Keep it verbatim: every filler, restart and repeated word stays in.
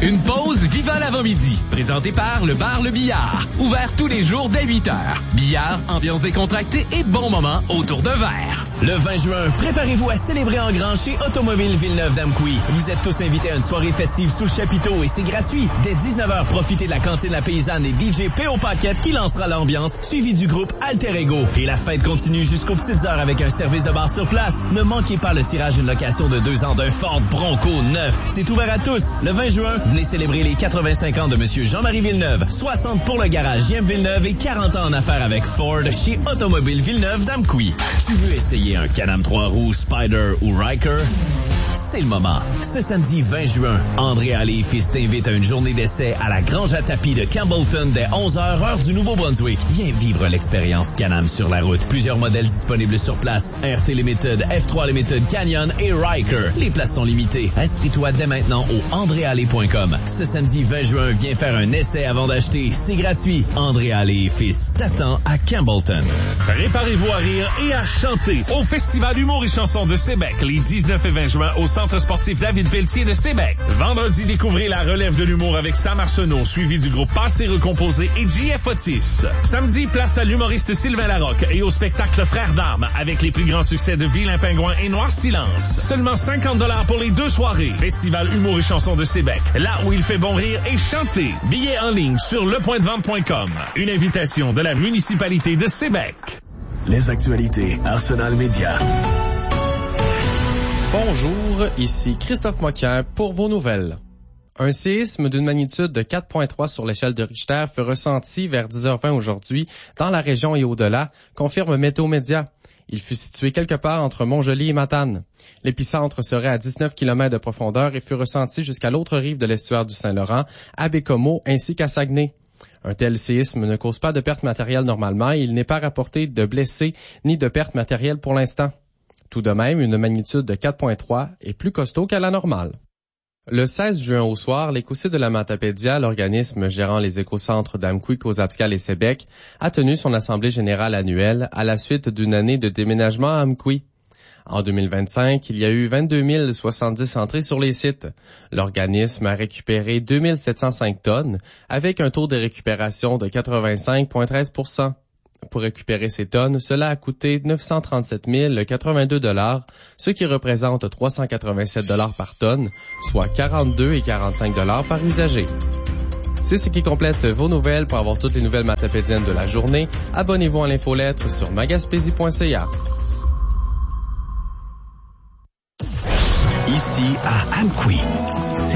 Une pause Viva l'avant-midi, présentée par le bar Le Billard. Ouvert tous les jours dès huit heures. Billard, ambiance décontractée et bon moment autour d'un verre. Le vingt juin, préparez-vous à célébrer en grand chez Automobile Villeneuve-d'Amqui. Vous êtes tous invités à une soirée festive sous le chapiteau et c'est gratuit. Dès dix-neuf heures, profitez de la cantine La Paysanne et D J P O Paquette qui lancera l'ambiance, suivi du groupe Alter Ego. Et la fête continue jusqu'aux petites heures avec un service de bar sur place. Ne manquez pas le tirage d'une location de deux ans d'un Ford Bronco neuf. C'est ouvert à tous. Le vingt juin, venez célébrer les quatre-vingt-cinq ans de Monsieur Jean-Marie Villeneuve, soixante pour le garage J M Villeneuve et quarante ans en affaires avec Ford chez Automobile Villeneuve-d'Amqui. Tu veux essayer un Can-Am trois roues, Spider ou Ryker? C'est le moment. Ce samedi vingt juin, André Allé et Fils t'invite à une journée d'essai à la Grange à tapis de Campbellton dès onze heures, heure du Nouveau-Brunswick. Viens vivre l'expérience Can-Am sur la route. Plusieurs modèles disponibles sur place. R T Limited, F trois Limited, Canyon et Ryker. Les places sont limitées. Inscris-toi dès maintenant au andré allé point com. Ce samedi vingt juin, viens faire un essai avant d'acheter. C'est gratuit. André Allé et Fils t'attend à Campbellton. Préparez-vous à rire et à chanter au Festival Humour et Chansons de Sébec les dix-neuf et vingt juin au Centre sportif David Pelletier de Sébec. Vendredi, découvrez la relève de l'humour avec Sam Arsenault, suivi du groupe Passé Recomposé et J F Otis. Samedi, place à l'humoriste Sylvain Larocque et au spectacle Frères d'armes avec les plus grands succès de Vilain Pingouin et Noir Silence. Seulement cinquante dollars pour les deux soirées. Festival Humour et Chansons de Sébec, là où il fait bon rire et chanter. Billets en ligne sur le point de vente point com. Une invitation de la municipalité de Sébec. Les actualités Arsenal Média. Bonjour, ici Christophe Moquin pour vos nouvelles. Un séisme d'une magnitude de quatre virgule trois sur l'échelle de Richter fut ressenti vers dix heures vingt aujourd'hui dans la région et au-delà, confirme Météo Média. Il fut situé quelque part entre Montjoly et Matane. L'épicentre serait à dix-neuf kilomètres de profondeur et fut ressenti jusqu'à l'autre rive de l'estuaire du Saint-Laurent, à Bécomo ainsi qu'à Saguenay. Un tel séisme ne cause pas de pertes matérielles normalement et il n'est pas rapporté de blessés ni de pertes matérielles pour l'instant. Tout de même, une magnitude de quatre virgule trois est plus costaud qu'à la normale. Le seize juin au soir, l'Écosite de la Matapédia, l'organisme gérant les écocentres d'Amqui, Cozapscal et Sébec, a tenu son assemblée générale annuelle à la suite d'une année de déménagement à Amqui. En deux mille vingt-cinq, il y a eu vingt-deux mille soixante-dix entrées sur les sites. L'organisme a récupéré deux mille sept cent cinq tonnes avec un taux de récupération de quatre-vingt-cinq virgule treize pour cent. Pour récupérer ces tonnes, cela a coûté neuf cent trente-sept mille quatre-vingt-deux dollars, ce qui représente trois cent quatre-vingt-sept dollars par tonne, soit quarante-deux et quarante-cinq dollars par usager. C'est ce qui complète vos nouvelles. Pour avoir toutes les nouvelles matapédiennes de la journée, abonnez-vous à l'infolettre sur magaspésie point c a. Ici à Amqui.